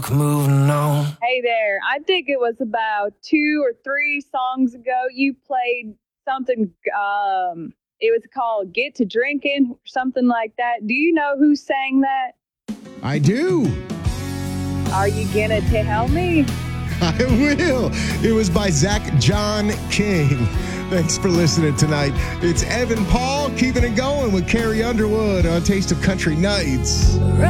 Moving on. Hey there. I think it was about 2 or 3 songs ago you played something. It was called Get to Drinking, or something like that. Do you know who sang that? I do. Are you going to tell me? I will. It was by Zach John King. Thanks for listening tonight. It's Evan Paul keeping it going with Carrie Underwood on Taste of Country Nights.